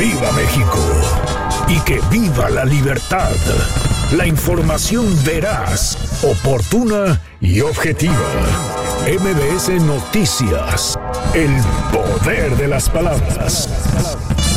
¡Viva México! Y que viva la libertad. La información veraz, oportuna y objetiva. MBS Noticias. El poder de las palabras.